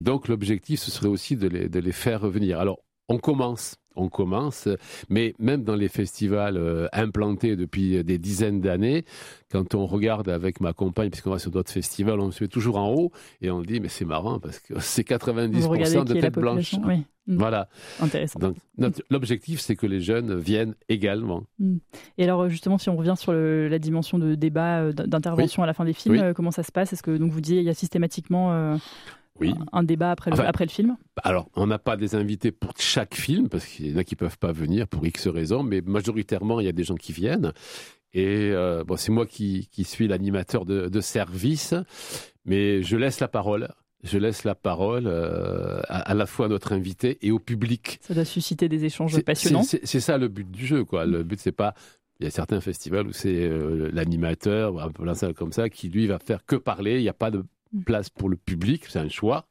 Donc l'objectif, ce serait aussi de les faire revenir. Alors, on commence, mais même dans les festivals implantés depuis des dizaines d'années, quand on regarde avec ma compagne, puisqu'on va sur d'autres festivals, on se met toujours en haut et on dit, mais c'est marrant parce que c'est 90% de têtes blanches. Oui. Voilà. Intéressant. Donc, l'objectif, c'est que les jeunes viennent également. Et alors, justement, si on revient sur la dimension de débat, d'intervention à la fin des films, comment ça se passe ? Est-ce que donc, vous disiez il y a systématiquement un débat après le film ? Alors, on n'a pas des invités pour chaque film, parce qu'il y en a qui ne peuvent pas venir pour X raisons, mais majoritairement, il y a des gens qui viennent. Et c'est moi qui suis l'animateur de service, mais je laisse la parole. À la fois à notre invité et au public. Ça doit susciter des échanges passionnants. C'est ça le but du jeu, quoi. Le but, c'est pas... Il y a certains festivals où c'est l'animateur, un peu comme ça, qui lui va faire que parler. Il n'y a pas de place pour le public, c'est un choix.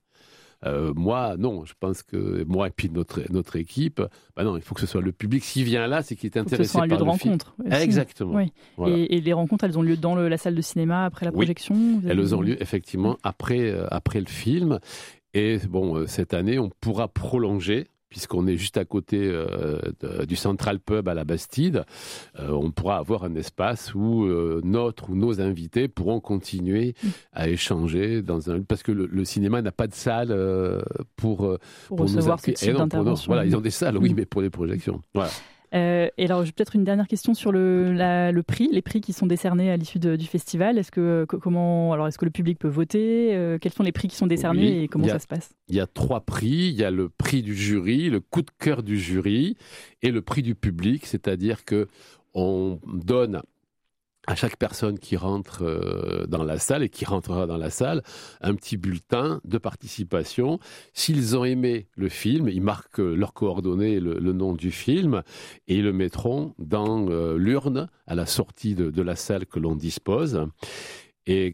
Moi, non, je pense que moi et puis notre équipe, non, il faut que ce soit le public. S'il vient là, c'est qu'il est intéressé par le film. Que ce soit un lieu de rencontre. Exactement. Oui. Voilà. Et les rencontres, elles ont lieu dans la salle de cinéma après la projection ? Elles ont lieu effectivement après le film. Et cette année, on pourra prolonger, puisqu'on est juste à côté du Central Pub à la Bastide, on pourra avoir un espace où nos invités pourront continuer à échanger parce que le cinéma n'a pas de salle pour recevoir ce type d'intervention. Voilà, ils ont des salles, oui, mais pour les projections. Voilà. Et alors, j'ai peut-être une dernière question sur le prix, les prix qui sont décernés à l'issue du festival. Est-ce que le public peut voter ? Quels sont les prix qui sont décernés et comment ça se passe ? Il y a 3 prix. Il y a le prix du jury, le coup de cœur du jury et le prix du public, c'est-à-dire que on donne à chaque personne qui rentre dans la salle et qui rentrera dans la salle, un petit bulletin de participation. S'ils ont aimé le film, ils marquent leurs coordonnées, le nom du film, et ils le mettront dans l'urne à la sortie de la salle que l'on dispose. Et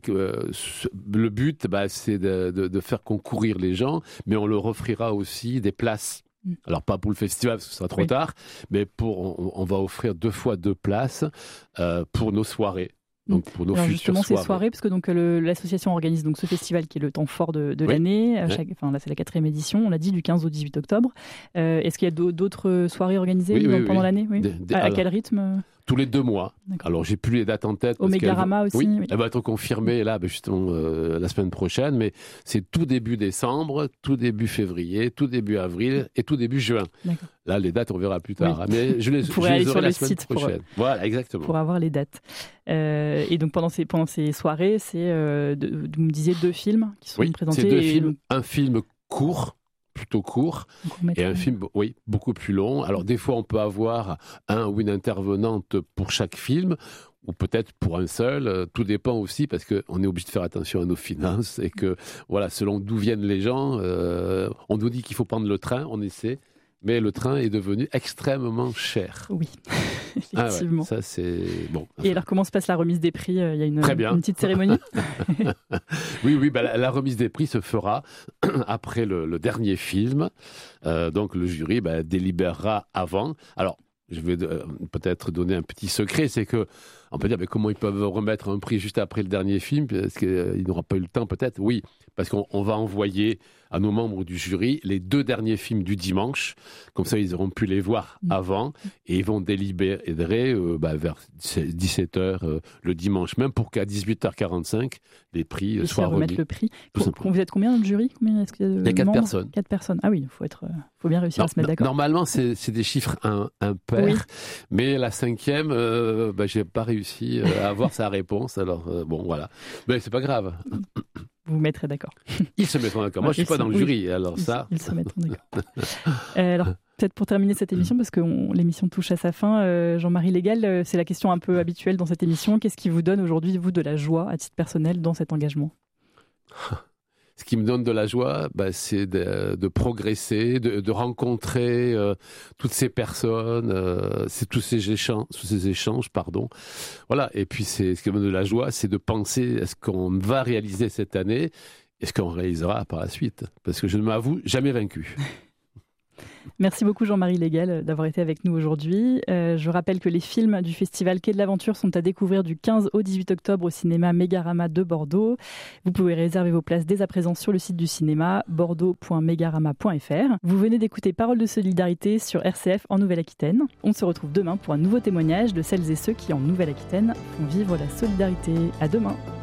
le but, c'est de faire concourir les gens, mais on leur offrira aussi des places. Alors, pas pour le festival, parce que ce sera trop tard, mais on va offrir 2 fois 2 places pour nos soirées. Donc, pour nos futures justement, ces soirées, parce que l'association organise donc ce festival qui est le temps fort de l'année. Là, c'est la 4e édition, on l'a dit, du 15 au 18 octobre. Est-ce qu'il y a d'autres soirées organisées pendant l'année ? À quel rythme ? Tous les 2 mois. D'accord. Alors, j'ai plus les dates en tête. Omégarama aussi. Oui, elle va être confirmée là, justement, la semaine prochaine. Mais c'est tout début décembre, tout début février, tout début avril et tout début juin. D'accord. Là, les dates, on verra plus tard. Oui. Mais je les aurai la semaine prochaine. Voilà, exactement. Pour avoir les dates. Et donc, pendant ces soirées, vous me disiez 2 films qui sont présentés. C'est 2 films. Un film plutôt court, et un film, beaucoup plus long. Alors, des fois, on peut avoir un ou une intervenante pour chaque film, ou peut-être pour un seul. Tout dépend aussi, parce qu'on est obligé de faire attention à nos finances, et que, selon d'où viennent les gens, on nous dit qu'il faut prendre le train, on essaie, mais le train est devenu extrêmement cher. Oui, effectivement. Ça, c'est bon. Et alors, comment se passe la remise des prix ? Il y a une petite cérémonie ? Oui, la remise des prix se fera après le dernier film. Donc, le jury délibérera avant. Alors, je vais peut-être donner un petit secret, c'est que on peut dire, mais comment ils peuvent remettre un prix juste après le dernier film ? Est-ce qu'ils n'auront pas eu le temps, peut-être ? Oui, parce qu'on va envoyer à nos membres du jury les 2 derniers films du dimanche. Comme ça, ils auront pu les voir avant et ils vont délibérer vers 17h le dimanche, même pour qu'à 18h45, les prix soient remis. Le prix. Vous êtes combien dans le jury ? Il y a 4 personnes. 4 personnes. Ah oui, il faut bien réussir à se mettre d'accord. Normalement, c'est des chiffres impairs, mais la 5e, je n'ai pas réussi à avoir sa réponse. Alors, voilà. Mais c'est pas grave. Vous vous mettrez d'accord. Ils se mettront d'accord. Moi, je ne suis pas dans le jury, alors ça... Ils se mettront d'accord. Alors, peut-être pour terminer cette émission, parce que l'émission touche à sa fin, Jean-Marie Légal, c'est la question un peu habituelle dans cette émission. Qu'est-ce qui vous donne aujourd'hui, vous, de la joie, à titre personnel, dans cet engagement ? Ce qui me donne de la joie, c'est de progresser, de rencontrer toutes ces personnes, tous ces échanges, pardon. Voilà. Et puis, ce qui me donne de la joie, c'est de penser à ce qu'on va réaliser cette année et ce qu'on réalisera par la suite. Parce que je ne m'avoue jamais vaincu. Merci beaucoup Jean-Marie Légal d'avoir été avec nous aujourd'hui. Je rappelle que les films du festival Quai de l'Aventure sont à découvrir du 15 au 18 octobre au cinéma Mégarama de Bordeaux. Vous pouvez réserver vos places dès à présent sur le site du cinéma bordeaux.megarama.fr. Vous venez d'écouter Paroles de solidarité sur RCF en Nouvelle-Aquitaine. On se retrouve demain pour un nouveau témoignage de celles et ceux qui en Nouvelle-Aquitaine font vivre la solidarité. À demain.